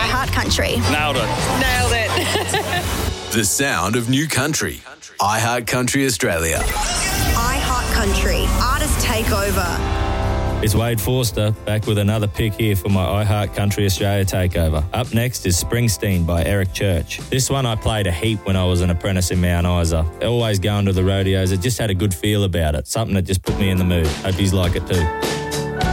iHeart Country. Nailed it. Nailed it. The sound of new country. iHeart Country Australia. iHeart Country. Artist Takeover. It's Wade Forster, back with another pick here for my iHeart Country Australia takeover. Up next is Springsteen by Eric Church. This one I played a heap when I was an apprentice in Mount Isa. Always going to the rodeos, it just had a good feel about it, something that just put me in the mood. Hope you like it too.